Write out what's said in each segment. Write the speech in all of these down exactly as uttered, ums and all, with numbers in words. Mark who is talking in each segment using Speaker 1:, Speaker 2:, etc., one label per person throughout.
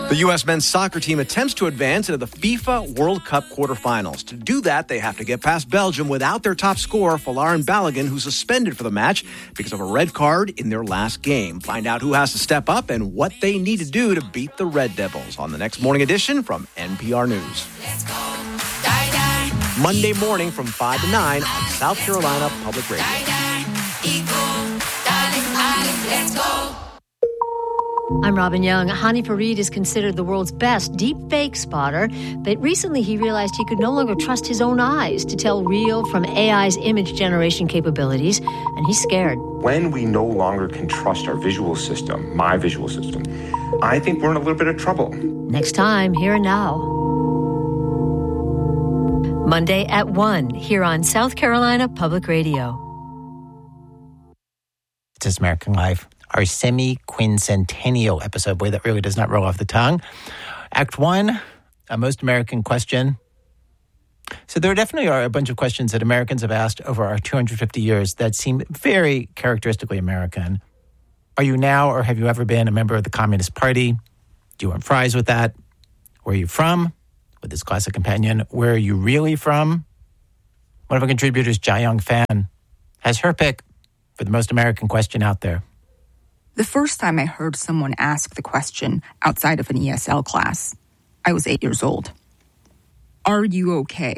Speaker 1: The U S men's soccer team attempts to advance into the FIFA World Cup quarterfinals. To do that, they have to get past Belgium without their top scorer, Folarin Balogun, who's suspended for the match because of a red card in their last game. Find out who has to step up and what they need to do to beat the Red Devils on the next morning edition from N P R News.
Speaker 2: Let's go. Die, die.
Speaker 1: Monday morning from five to nine on South Carolina Public Radio.
Speaker 2: Die, die. Equal. Darling, darling, let's go.
Speaker 3: I'm Robin Young. Hany Farid is considered the world's best deep-fake spotter, but recently he realized he could no longer trust his own eyes to tell real from A I's image generation capabilities, and he's scared.
Speaker 4: When we no longer can trust our visual system, my visual system, I think we're in a little bit of trouble.
Speaker 3: Next time, Here and Now. Monday at one, here on South Carolina Public Radio.
Speaker 5: This is American Life. Our semi-quincentennial episode. Boy, that really does not roll off the tongue. Act one, a most American question. So there definitely are a bunch of questions that Americans have asked over our two hundred fifty years that seem very characteristically American. Are you now or have you ever been a member of the Communist Party? Do you want fries with that? Where are you from? With this classic companion, where are you really from? One of our contributors, Jae-Young Fan, has her pick for the most American question out there.
Speaker 6: The first time I heard someone ask the question outside of an E S L class, I was eight years old. Are you okay?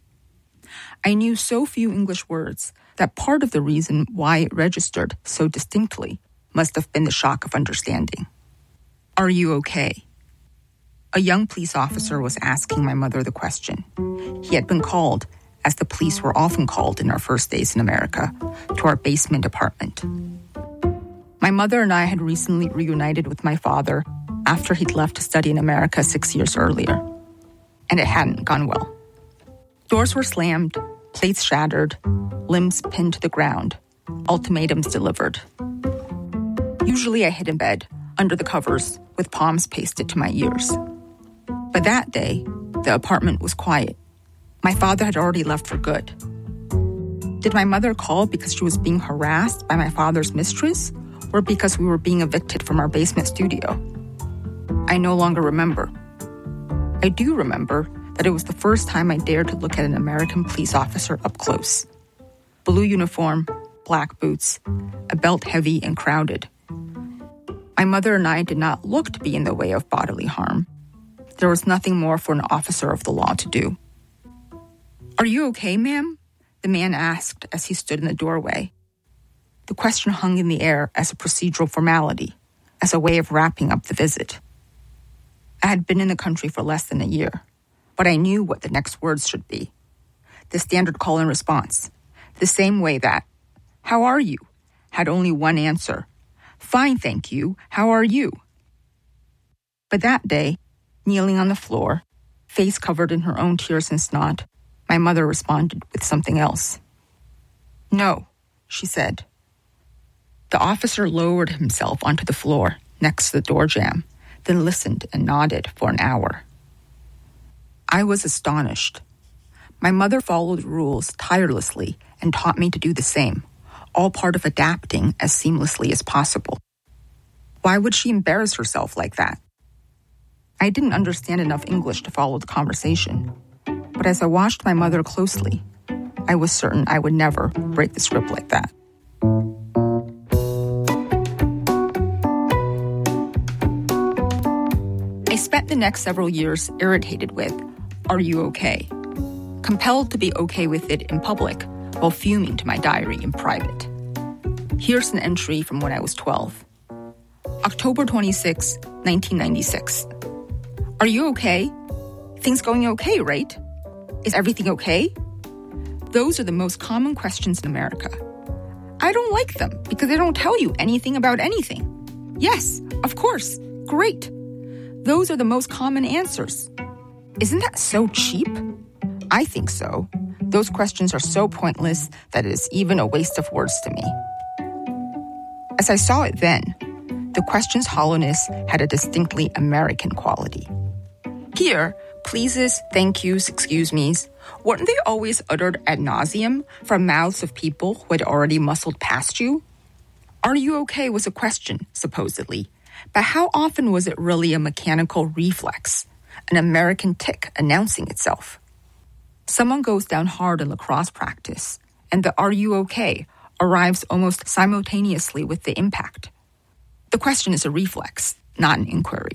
Speaker 6: I knew so few English words that part of the reason why it registered so distinctly must have been the shock of understanding. Are you okay? A young police officer was asking my mother the question. He had been called, as the police were often called in our first days in America, to our basement apartment. My mother and I had recently reunited with my father after he'd left to study in America six years earlier, and it hadn't gone well. Doors were slammed, plates shattered, limbs pinned to the ground, ultimatums delivered. Usually I hid in bed, under the covers, with palms pasted to my ears. But that day, the apartment was quiet. My father had already left for good. Did my mother call because she was being harassed by my father's mistress, or because we were being evicted from our basement studio? I no longer remember. I do remember that it was the first time I dared to look at an American police officer up close. Blue uniform, black boots, a belt heavy and crowded. My mother and I did not look to be in the way of bodily harm. There was nothing more for an officer of the law to do. Are you okay, ma'am? The man asked as he stood in the doorway. The question hung in the air as a procedural formality, as a way of wrapping up the visit. I had been in the country for less than a year, but I knew what the next words should be. The standard call and response, the same way that, how are you? Had only one answer. Fine, thank you. How are you? But that day, kneeling on the floor, face covered in her own tears and snot, my mother responded with something else. No, she said. The officer lowered himself onto the floor next to the door jamb, then listened and nodded for an hour. I was astonished. My mother followed rules tirelessly and taught me to do the same, all part of adapting as seamlessly as possible. Why would she embarrass herself like that? I didn't understand enough English to follow the conversation, but as I watched my mother closely, I was certain I would never break the script like that. I spent the next several years irritated with, are you okay? Compelled to be okay with it in public while fuming to my diary in private. Here's an entry from when I was twelve. October twenty-sixth, nineteen ninety-six. Are you okay? Things going okay, right? Is everything okay? Those are the most common questions in America. I don't like them because they don't tell you anything about anything. Yes, of course, great. Those are the most common answers. Isn't that so cheap? I think so. Those questions are so pointless that it is even a waste of words to me. As I saw it then, the question's hollowness had a distinctly American quality. Here, pleases, thank yous, excuse me's, weren't they always uttered ad nauseum from mouths of people who had already muscled past you? Are you okay was a question, supposedly, But how often was it really a mechanical reflex, an American tic announcing itself? Someone goes down hard in lacrosse practice, and the "Are you okay?" arrives almost simultaneously with the impact. The question is a reflex, not an inquiry.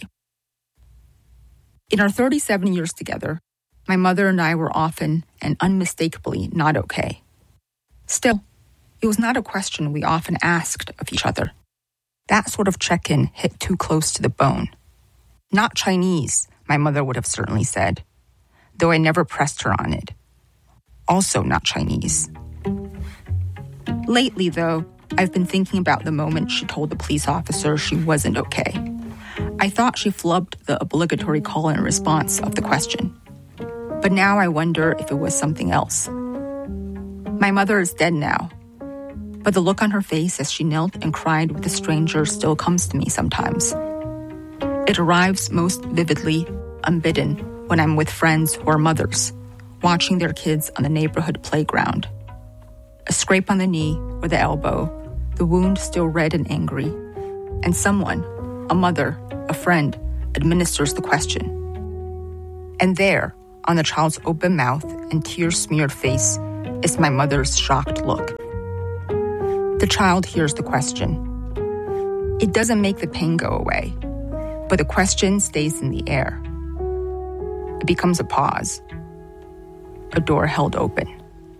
Speaker 6: In our thirty-seven years together, my mother and I were often and unmistakably not okay. Still, it was not a question we often asked of each other. That sort of check-in hit too close to the bone. Not Chinese, my mother would have certainly said, though I never pressed her on it. Also not Chinese. Lately, though, I've been thinking about the moment she told the police officer she wasn't okay. I thought she flubbed the obligatory call and response of the question. But now I wonder if it was something else. My mother is dead now, but the look on her face as she knelt and cried with a stranger still comes to me sometimes. It arrives most vividly, unbidden, when I'm with friends who are mothers, watching their kids on the neighborhood playground. A scrape on the knee or the elbow, the wound still red and angry, and someone, a mother, a friend, administers the question. And there, on the child's open mouth and tear-smeared face, is my mother's shocked look. The child hears the question. It doesn't make the pain go away, but the question stays in the air. It becomes a pause, a door held open.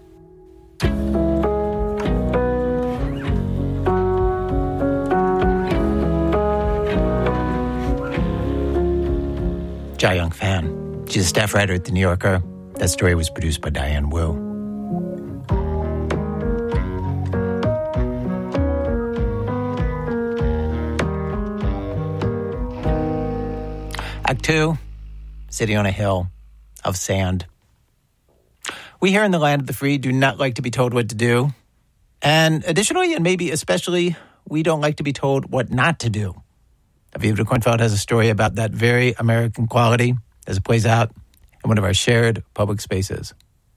Speaker 5: Jia Young Fan. She's a staff writer at The New Yorker. That story was produced by Diane Wu. Act two, City on a Hill of Sand. We here in the land of the free do not like to be told what to do. And additionally, and maybe especially, we don't like to be told what not to do. Aviva Kornfeld has a story about that very American quality as it plays out in one of our shared public spaces.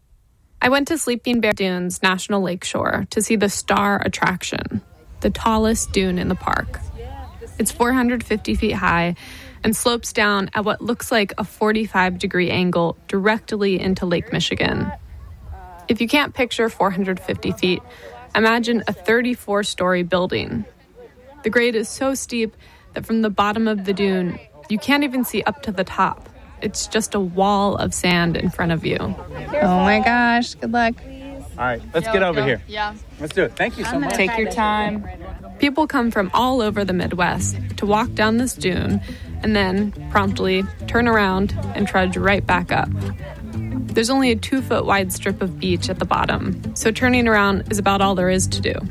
Speaker 7: I went to Sleeping Bear Dunes National Lakeshore to see the star attraction, the tallest dune in the park. It's four hundred fifty feet high and slopes down at what looks like a forty-five degree angle directly into Lake Michigan. If you can't picture four hundred fifty feet, imagine a thirty-four story building. The grade is so steep that from the bottom of the dune, you can't even see up to the top. It's just a wall of sand in front of you.
Speaker 8: Oh my gosh, good luck.
Speaker 9: All right, let's get over here. Yeah. Let's do it. Thank you so much.
Speaker 8: Take your time.
Speaker 7: People come from all over the Midwest to walk down this dune and then promptly turn around and trudge right back up. There's only a two-foot wide strip of beach at the bottom, so turning around is about all there is to do.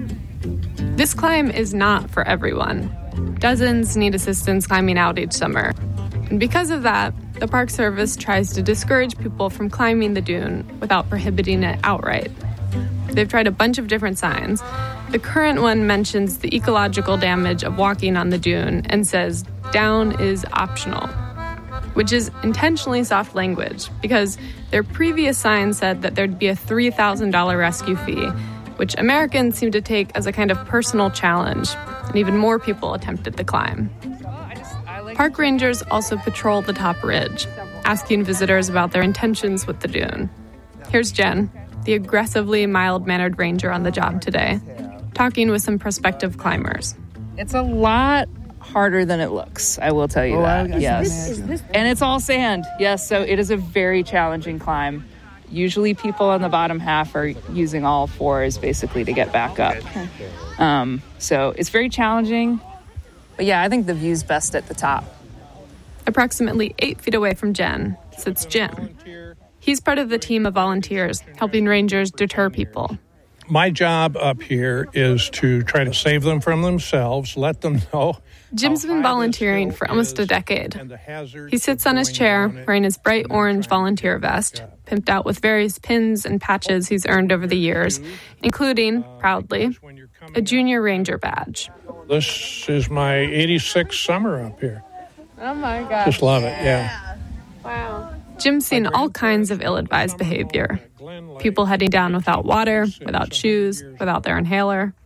Speaker 7: This climb is not for everyone. Dozens need assistance climbing out each summer. And because of that, the Park Service tries to discourage people from climbing the dune without prohibiting it outright. They've tried a bunch of different signs. The current one mentions the ecological damage of walking on the dune and says, "Down is optional," which is intentionally soft language because their previous sign said that there'd be a three thousand dollars rescue fee, which Americans seem to take as a kind of personal challenge, and even more people attempted the climb. Park rangers also patrol the top ridge, asking visitors about their intentions with the dune. Here's Jen, the aggressively mild-mannered ranger on the job today, talking with some prospective climbers.
Speaker 8: It's a lot harder than it looks, I will tell you
Speaker 9: Oh,
Speaker 8: that.
Speaker 9: I- I
Speaker 8: yes.
Speaker 9: can imagine.
Speaker 8: This, and it's all sand. Yes, so it is a very challenging climb. Usually people on the bottom half are using all fours basically to get back up. Um, so it's very challenging. But yeah, I think the view's best at the top.
Speaker 7: Approximately eight feet away from Jen sits Jim. He's part of the team of volunteers helping rangers deter people.
Speaker 10: My job up here is to try to save them from themselves, let them know.
Speaker 7: Jim's been volunteering for almost a decade. He sits on his chair wearing his bright orange volunteer vest, pimped out with various pins and patches he's earned over the years, including, proudly, a junior ranger badge.
Speaker 10: This is my eighty-sixth summer up here.
Speaker 8: Oh my gosh.
Speaker 10: Just love it, yeah.
Speaker 7: Wow. Jim's seen all kinds of ill-advised behavior. People heading down without water, without shoes, without their inhaler.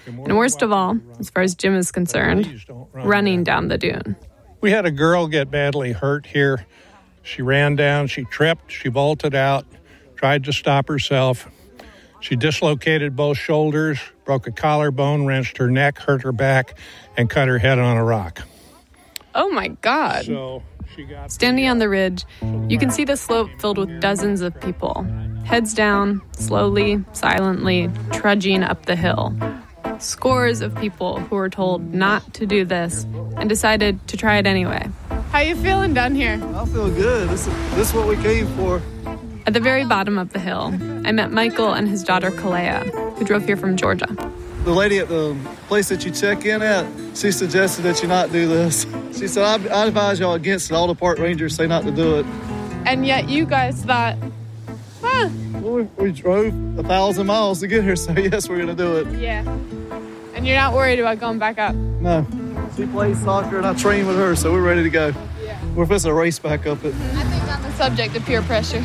Speaker 7: And worst of all, as far as Jim is concerned, running down the dune.
Speaker 10: We had a girl get badly hurt here. She ran down, she tripped, she vaulted out, tried to stop herself. She dislocated both shoulders, broke a collarbone, wrenched her neck, hurt her back, and cut her head on a rock.
Speaker 7: Oh my God.
Speaker 10: So she got
Speaker 7: Standing on the ridge, you can see the slope filled with dozens of people, heads down, slowly, silently, trudging up the hill. Scores of people who were told not to do this and decided to try it anyway. How you feeling down here?
Speaker 11: I feel good. This is, this is what we came for.
Speaker 7: At the very bottom of the hill, I met Michael and his daughter Kalea, who drove here from Georgia.
Speaker 11: The lady at the place that you check in at, she suggested that you not do this. She said, I, I advise y'all against it. All the park rangers say not to do it.
Speaker 7: And yet you guys thought, huh?
Speaker 11: Well, we, we drove a thousand miles to get here, so yes, we're going to do it.
Speaker 7: Yeah. And you're not worried about going back up?
Speaker 11: No. She plays soccer and I train with her, so we're ready to go. Yeah. We're supposed to race back up it.
Speaker 7: I think I'm the subject of peer pressure.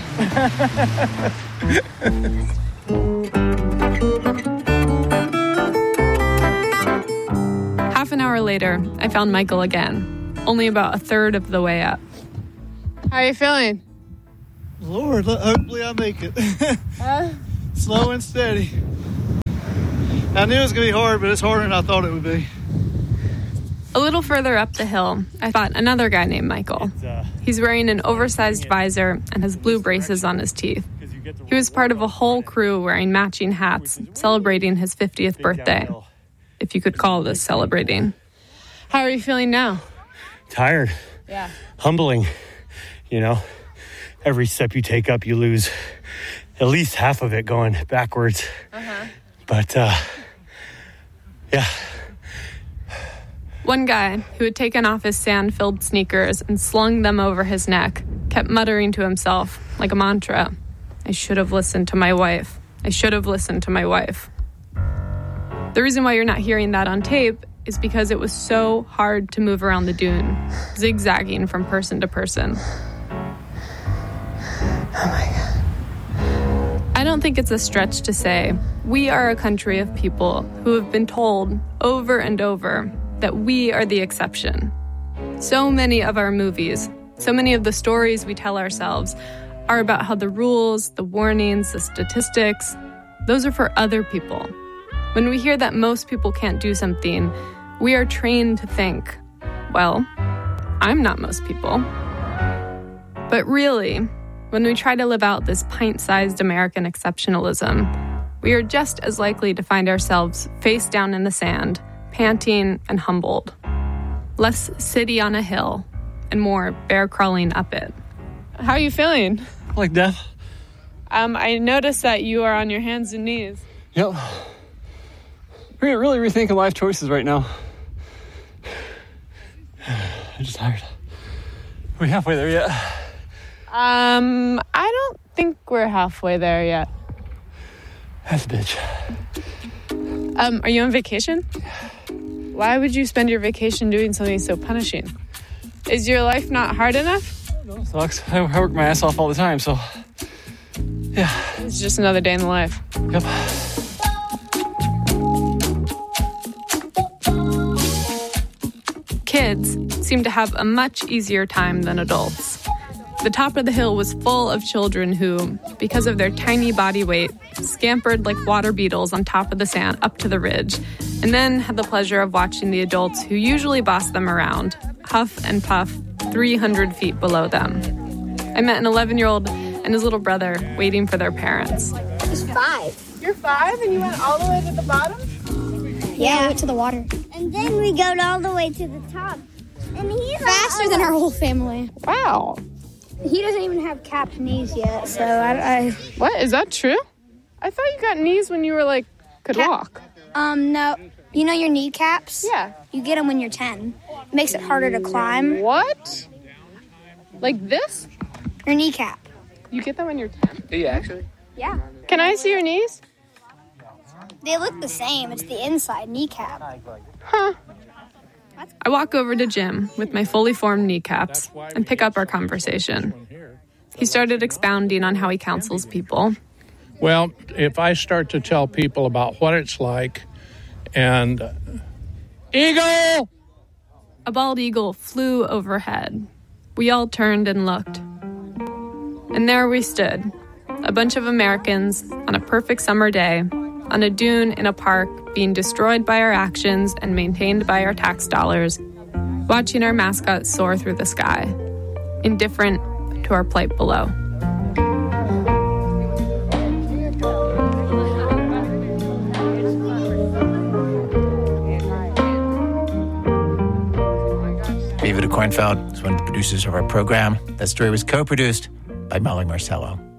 Speaker 7: Half an hour later, I found Michael again, only about a third of the way up. How are you feeling?
Speaker 11: Lord, hopefully I make it. uh, Slow and steady. I knew it was going to be hard, but it's harder than I thought it would be.
Speaker 7: A little further up the hill, I found another guy named Michael. He's wearing an oversized visor and has blue braces on his teeth. He was part of a whole crew wearing matching hats, celebrating his fiftieth birthday. If you could call this celebrating. How are you feeling now?
Speaker 12: Tired.
Speaker 7: Yeah.
Speaker 12: Humbling. You know, every step you take up, you lose at least half of it going backwards.
Speaker 7: Uh-huh.
Speaker 12: But, uh, yeah.
Speaker 7: One guy who had taken off his sand-filled sneakers and slung them over his neck kept muttering to himself like a mantra, I should have listened to my wife. I should have listened to my wife. The reason why you're not hearing that on tape is because it was so hard to move around the dune, zigzagging from person to person.
Speaker 2: Oh my God.
Speaker 7: I don't think it's a stretch to say we are a country of people who have been told over and over that we are the exception. So many of our movies, so many of the stories we tell ourselves are about how the rules, the warnings, the statistics, those are for other people. When we hear that most people can't do something, we are trained to think, well, I'm not most people. But really, when we try to live out this pint-sized American exceptionalism, we are just as likely to find ourselves face down in the sand, panting and humbled. Less city on a hill and more bear crawling up it. How are you feeling?
Speaker 12: Like death.
Speaker 7: Um, I noticed that you are on your hands and knees.
Speaker 12: Yep. We're really rethinking life choices right now. I'm just tired. Are we halfway there yet?
Speaker 7: Um, I don't think we're halfway there yet.
Speaker 12: That's a bitch.
Speaker 7: Um, are you on vacation? Why would you spend your vacation doing something so punishing? Is your life not hard enough?
Speaker 12: No, it sucks. I, I work my ass off all the time, so yeah.
Speaker 7: It's just another day in the life.
Speaker 12: Yep.
Speaker 7: Kids seem to have a much easier time than adults. The top of the hill was full of children who, because of their tiny body weight, scampered like water beetles on top of the sand up to the ridge, and then had the pleasure of watching the adults who usually boss them around, huff and puff three hundred feet below them. I met an eleven-year-old and his little brother waiting for their parents.
Speaker 13: He's five.
Speaker 7: You're five and you went all the way to the bottom?
Speaker 13: Yeah, we went to the water. And then we go all the way to the top. And he's faster than our whole family.
Speaker 7: Wow.
Speaker 13: He doesn't even have capped knees yet, so I, I...
Speaker 7: What? Is that true? I thought you got knees when you were, like, could Cap- walk.
Speaker 13: Um, no. You know your kneecaps?
Speaker 7: Yeah.
Speaker 13: You get them when you're ten. It makes it harder to climb.
Speaker 7: What? Like this?
Speaker 13: Your kneecap.
Speaker 7: You get them when you're ten?
Speaker 9: Yeah, actually.
Speaker 13: Yeah.
Speaker 7: Can I see your knees?
Speaker 13: They look the same. It's the inside kneecap.
Speaker 7: Huh. I walk over to Jim with my fully formed kneecaps and pick up our conversation. He started expounding on how he counsels people.
Speaker 10: Well, if I start to tell people about what it's like and eagle!
Speaker 7: A bald eagle flew overhead. We all turned and looked. And there we stood, a bunch of Americans on a perfect summer day, on a dune in a park being destroyed by our actions and maintained by our tax dollars, watching our mascot soar through the sky, indifferent to our plight below.
Speaker 5: David Kornfeld is one of the producers of our program. That story was co-produced by Molly Marcello.